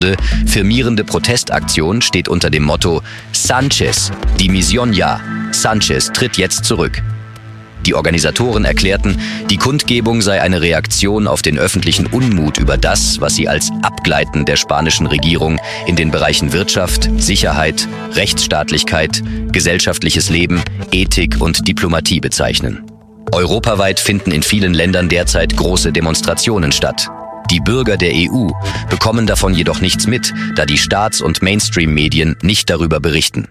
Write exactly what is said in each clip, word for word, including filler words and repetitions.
Firmierende Protestaktion steht unter dem Motto Sanchez, dimisión ya. Sanchez tritt jetzt zurück. Die Organisatoren erklärten, die Kundgebung sei eine Reaktion auf den öffentlichen Unmut über das, was sie als Abgleiten der spanischen Regierung in den Bereichen Wirtschaft, Sicherheit, Rechtsstaatlichkeit, gesellschaftliches Leben, Ethik und Diplomatie bezeichnen. Europaweit finden in vielen Ländern derzeit große Demonstrationen statt. Die Bürger der E U bekommen davon jedoch nichts mit, da die Staats- und Mainstream-Medien nicht darüber berichten.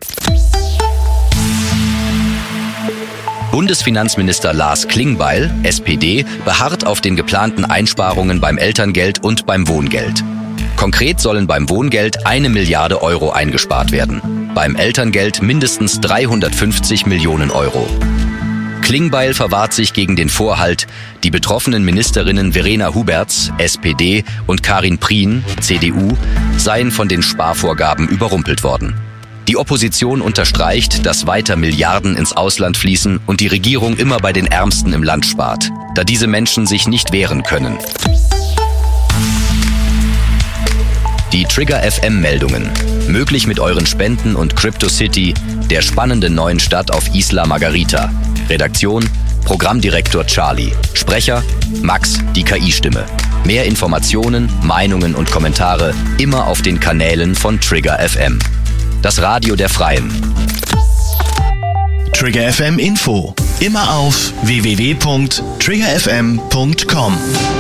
Bundesfinanzminister Lars Klingbeil, S P D, beharrt auf den geplanten Einsparungen beim Elterngeld und beim Wohngeld. Konkret sollen beim Wohngeld eine Milliarde Euro eingespart werden, beim Elterngeld mindestens dreihundertfünfzig Millionen Euro. Klingbeil verwahrt sich gegen den Vorhalt, die betroffenen Ministerinnen Verena Huberts, S P D, und Karin Prien, C D U, seien von den Sparvorgaben überrumpelt worden. Die Opposition unterstreicht, dass weiter Milliarden ins Ausland fließen und die Regierung immer bei den Ärmsten im Land spart, da diese Menschen sich nicht wehren können. Die Trigger F M-Meldungen. Möglich mit euren Spenden und CryptoCity, der spannenden neuen Stadt auf Isla Margarita. Redaktion: Programmdirektor Charlie. Sprecher: Max, die K I-Stimme. Mehr Informationen, Meinungen und Kommentare immer auf den Kanälen von Trigger F M. Das Radio der Freien. Trigger F M Info. Immer auf w w w punkt trigger f m punkt com.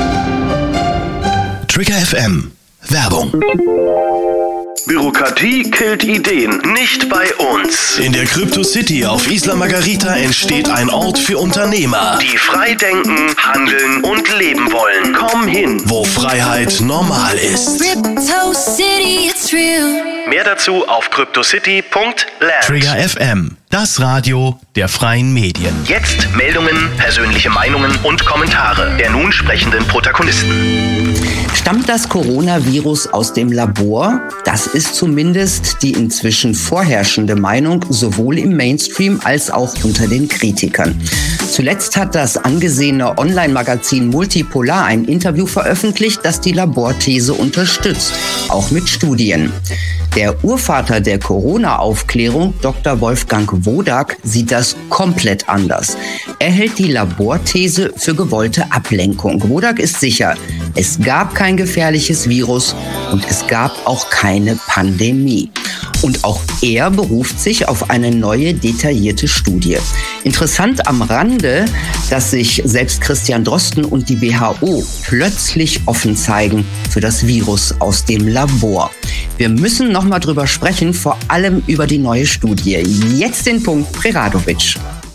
Trigger F M. Werbung. Bürokratie killt Ideen, nicht bei uns. In der CryptoCity auf Isla Margarita entsteht ein Ort für Unternehmer, die frei denken, handeln und leben wollen. Komm hin, wo Freiheit normal ist. CryptoCity, it's real. Mehr dazu auf cryptocity punkt land. Trigger F M, das Radio der freien Medien. Jetzt Meldungen, persönliche Meinungen und Kommentare der nun sprechenden Protagonisten. Stammt das Coronavirus aus dem Labor? Das ist zumindest die inzwischen vorherrschende Meinung sowohl im Mainstream als auch unter den Kritikern. Zuletzt hat das angesehene Online-Magazin Multipolar ein Interview veröffentlicht, das die Laborthese unterstützt, auch mit Studien. Der Urvater der Corona-Aufklärung, Doktor Wolfgang Wodak, sieht das komplett anders. Er hält die Laborthese für gewollte Ablenkung. Wodak ist sicher, es gab kein gefährliches Virus und es gab auch keine Pandemie. Und auch er beruft sich auf eine neue, detaillierte Studie. Interessant am Rande, dass sich selbst Christian Drosten und die W H O plötzlich offen zeigen für das Virus aus dem Labor. Wir müssen noch mal drüber sprechen, vor allem über die neue Studie. Jetzt den Punkt Preradovic.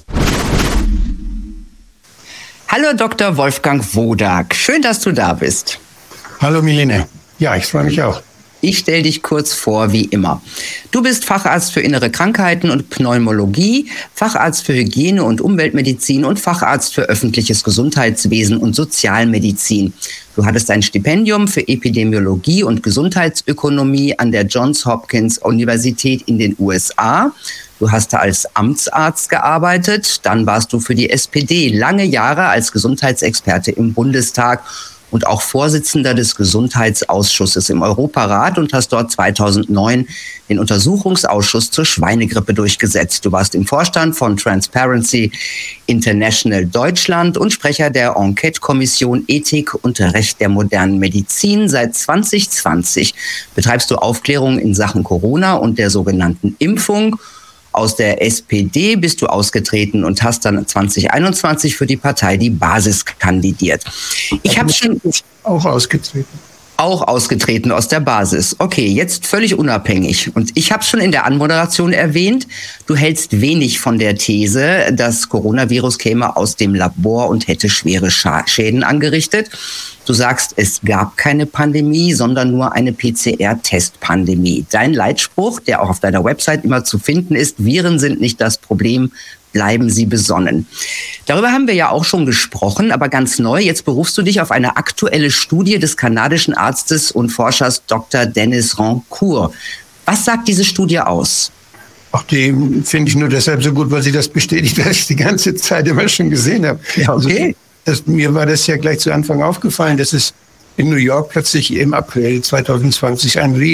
Hallo Doktor Wolfgang Wodak, schön, dass du da bist. Hallo Milene, ja, ich freue mich auch. Ich stelle dich kurz vor, wie immer. Du bist Facharzt für innere Krankheiten und Pneumologie, Facharzt für Hygiene und Umweltmedizin und Facharzt für öffentliches Gesundheitswesen und Sozialmedizin. Du hattest ein Stipendium für Epidemiologie und Gesundheitsökonomie an der Johns Hopkins Universität in den U S A. Du hast da als Amtsarzt gearbeitet, dann warst du für die S P D lange Jahre als Gesundheitsexperte im Bundestag und auch Vorsitzender des Gesundheitsausschusses im Europarat und hast dort zweitausendneun den Untersuchungsausschuss zur Schweinegrippe durchgesetzt. Du warst im Vorstand von Transparency International Deutschland und Sprecher der Enquete-Kommission Ethik und Recht der modernen Medizin. Seit zwanzig zwanzig betreibst du Aufklärung in Sachen Corona und der sogenannten Impfung. Aus der S P D bist du ausgetreten und hast dann zwanzig einundzwanzig für die Partei Die Basis kandidiert. Ich habe schon auch ausgetreten. Auch ausgetreten aus der Basis. Okay, jetzt völlig unabhängig. Und ich habe schon in der Anmoderation erwähnt, du hältst wenig von der These, das Coronavirus käme aus dem Labor und hätte schwere Schäden angerichtet. Du sagst, es gab keine Pandemie, sondern nur eine P C R-Testpandemie. Dein Leitspruch, der auch auf deiner Website immer zu finden ist, Viren sind nicht das Problem, bleiben Sie besonnen. Darüber haben wir ja auch schon gesprochen, aber ganz neu, jetzt berufst du dich auf eine aktuelle Studie des kanadischen Arztes und Forschers Doktor Dennis Rancourt. Was sagt diese Studie aus? Ach, die finde ich nur deshalb so gut, weil sie das bestätigt, was ich die ganze Zeit immer schon gesehen habe. Ja, okay. Also, das, mir war das ja gleich zu Anfang aufgefallen, dass es in New York plötzlich im April zwanzig zwanzig ein